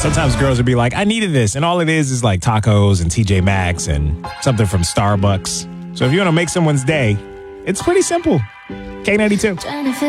Sometimes girls would be like, I needed this. And all it is like tacos and TJ Maxx and something from Starbucks. So if you want to make someone's day, it's pretty simple. K92.